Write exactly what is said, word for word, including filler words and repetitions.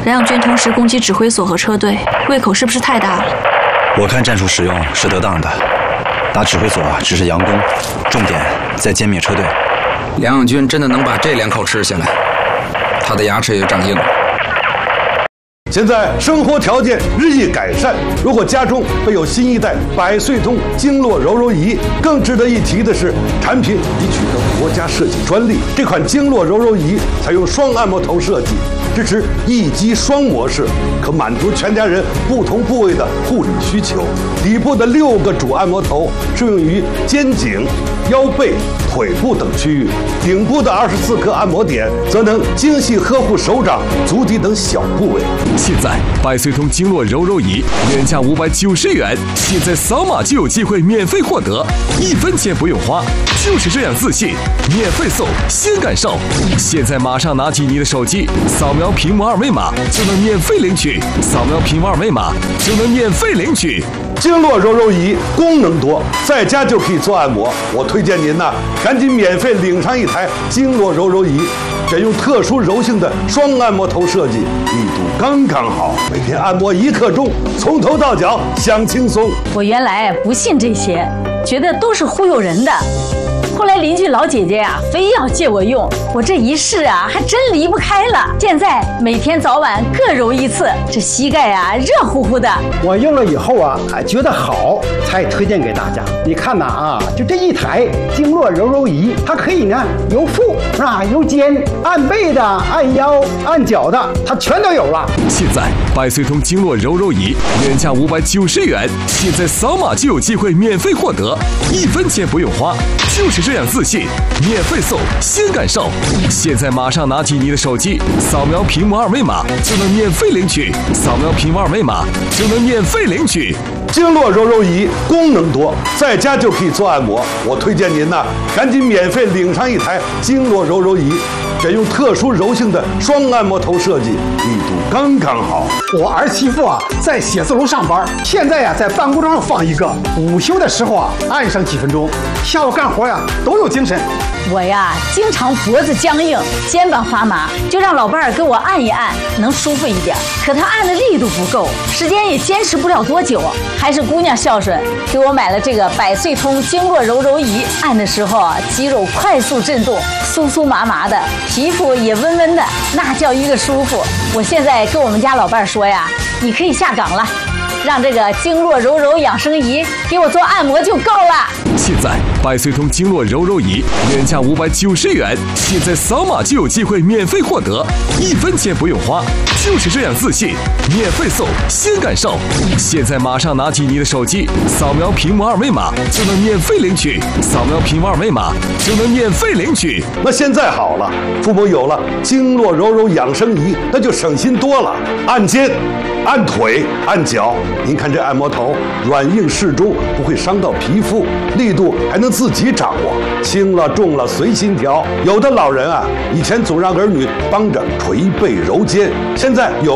梁养军同时攻击指挥所和车队，胃口是不是太大了？ 我看战术使用是得当的，打指挥所只是佯攻，重点在歼灭车队。 梁养军真的能把这两口吃下来，他的牙齿也长硬了。 现在生活条件日益改善，如果家中备有新一代百岁通经络柔柔仪，更值得一提的是，产品已取得国家设计专利。这款经络柔柔仪采用双按摩头设计，支持一击双模式，可满足全家人不同部位的护理需求。底部的六个主按摩头适用于肩颈、腰背、腿部等区域，顶部的二十四颗按摩点则能精细呵护手掌、足底等小部位。 现在百岁通经络柔柔仪原价五百九十元，现在扫码就有机会免费获得，一分钱不用花，就是这样自信，免费送，先感受。现在马上拿起你的手机，扫描屏幕二维码就能免费领取，扫描屏幕二维码就能免费领取。 经络柔柔仪功能多，在家就可以做按摩。我推荐您呐，赶紧免费领上一台经络柔柔仪，选用特殊柔性的双按摩头设计，力度刚刚好，每天按摩一刻钟，从头到脚享轻松。 我原来不信这些，觉得都是忽悠人的。后来邻居老姐姐呀、啊，非要借我用，我这一试啊，还真离不开了。现在每天早晚各揉一次，这膝盖啊热乎乎的。 我用了以后啊，觉得好，才推荐给大家。你看呐啊，就这一台经络柔柔仪，它可以呢由腹啊由肩按背的、按腰、按脚的，它全都有了。 现在百岁通经络柔柔仪原价五百九十元，现在扫码就有机会免费获得，一分钱不用花，就是这样自信，免费送，先感受。现在马上拿起你的手机，扫描屏幕二维码就能免费领取，扫描屏幕二维码就能免费领取。 经络柔柔仪功能多，在家就可以做按摩。我推荐您呐，赶紧免费领上一台经络柔柔仪，选用特殊柔性的双按摩头设计，力度刚刚好。 我儿媳妇啊，在写字楼上班，现在呀、啊、在办公桌上放一个，午休的时候啊按上几分钟，下午干活呀都有精神。 我呀经常脖子僵硬、肩膀发麻，就让老伴儿给我按一按，能舒服一点。可他按的力度不够，时间也坚持不了多久。还是姑娘孝顺，给我买了这个百岁通经络柔柔仪，按的时候啊，肌肉快速震动，酥酥麻麻的，皮肤也温温的，那叫一个舒服。我现在跟我们家老伴儿说呀，你可以下岗了，让这个经络柔柔养生仪给我做按摩就够了。 现在百岁通经络柔柔仪原价五百九十元，现在扫码就有机会免费获得，一分钱不用花，就是这样自信，免费送，先感受。现在马上拿起你的手机，扫描屏幕二维码就能免费领取，扫描屏幕二维码就能免费领取。 那现在好了，父母有了经络柔柔养生仪，那就省心多了。按肩、按腿、按脚，您看这按摩头软硬适中，不会伤到皮肤，力度还能自己掌握，轻了重了随心调。有的老人啊，以前总让儿女帮着捶背揉肩，现在有